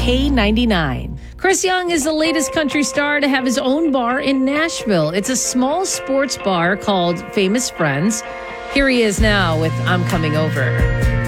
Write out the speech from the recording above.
K99. Chris Young is the latest country star to have his own bar in Nashville. It's a small sports bar called Famous Friends. Here he is now with I'm Coming Over.